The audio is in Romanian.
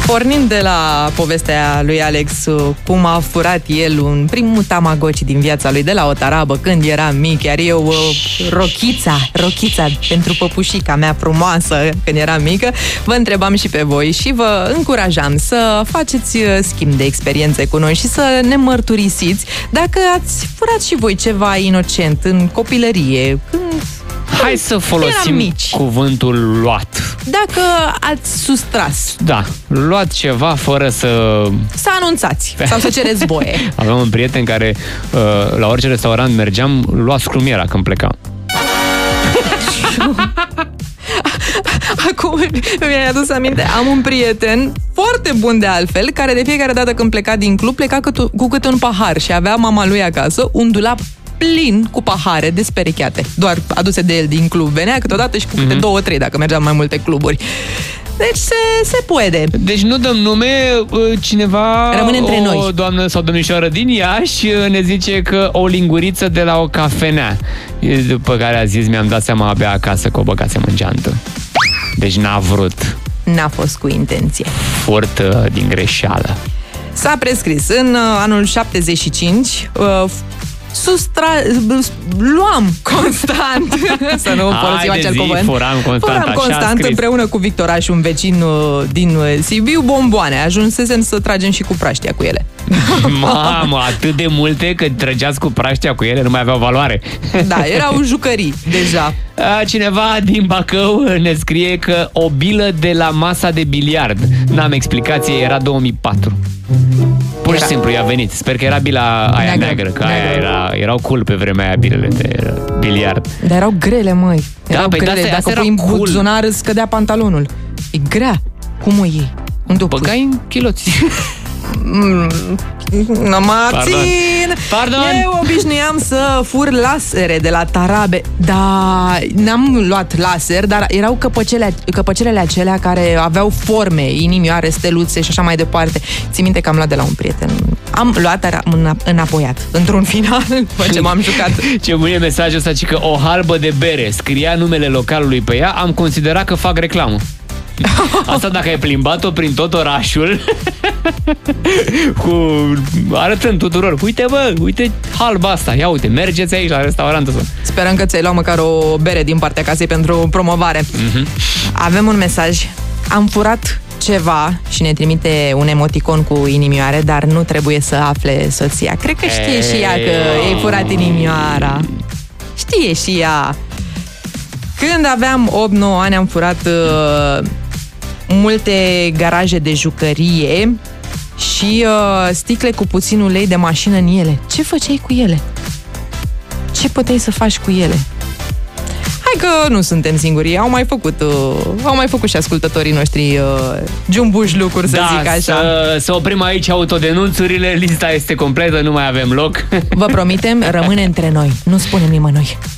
Pornind de la povestea lui Alex, cum a furat el un primul Tamagotchi din viața lui de la o tarabă când era mic, iar eu rochița pentru păpușica mea frumoasă când era mică, vă întrebam și pe voi și vă încurajam să faceți schimb de experiențe cu noi și să ne mărturisiți dacă ați furat și voi ceva inocent în copilărie, când hai să folosim cuvântul luat. Dacă ați sustras. Da, luat ceva fără să anunțați sau să cereți voie. Aveam un prieten care la orice restaurant mergeam, lua scrumiera când pleca. Acum mi-ai adus aminte, am un prieten foarte bun de altfel, care de fiecare dată când pleca din club, pleca cu câte un pahar și avea mama lui acasă un dulap plin cu pahare desperecheate, doar aduse de el din club. Venea câteodată și cu câte 2-3 dacă mergeam mai multe cluburi. Deci se poate. Deci nu dăm nume, cineva, rămâne între noi. O doamnă sau domnișoară din Iași ne zice că o linguriță de la o cafenea. După care a zis, mi-am dat seama abia acasă că o băgasem în geantă. Deci n-a vrut. N-a fost cu intenție. Furt din greșeală. S-a prescris în anul 75 luam constant să nu folosim acel cuvânt. Furam constant împreună cu Victoraș, un vecin din Sibiu, bomboane. Ajunsesem să tragem și cu praștia cu ele. Mamă, atât de multe că trăgeați cu praștia cu ele, nu mai aveau valoare. Da, erau jucării deja. Cineva din Bacău ne scrie că o bilă de la masa de biliard. N-am explicație, era 2004. Pur și simplu i-a venit. Sper că era bila aia neagră, că aia erau cool pe vremea aia bilele de biliard. Dar erau grele, măi. Erau grele. Dacă pui în buzunar, îți scădea pantalonul. E grea. Cum o iei? Unde o pui? Băgai în chiloți. Pardon. Eu obișnuiam să fur lasere de la tarabe. Da, n-am luat laser, dar erau căpăcelele acelea care aveau forme, inimioare, steluțe și așa mai departe. Ții minte că am luat de la un prieten. Am luat, dar am înapoiat într-un final, după ce m-am jucat. Ce bun e mesajul ăsta, ci că o halbă de bere scria numele localului pe ea, am considerat că fac reclamă. Asta dacă ai plimbat-o prin tot orașul arătând tuturor, uite halba asta, ia uite, mergeți aici la restaurantul ăsta. Sperăm că ți-ai luat măcar o bere din partea casei pentru promovare. Avem un mesaj. Am furat ceva și ne trimite un emoticon cu inimioare, dar nu trebuie să afle soția. Cred că știe și ea că ai furat inimioara. Știe și ea. Când aveam 8-9 ani am furat multe garaje de jucărie și sticle cu puțin ulei de mașină în ele. Ce făceai cu ele? Ce puteai să faci cu ele? Hai că nu suntem singuri, au mai făcut și ascultătorii noștri jumbuși lucruri, să zic așa. Să oprim aici autodenunțurile, lista este completă, nu mai avem loc. Vă promitem, rămâne între noi, nu spunem nimănui.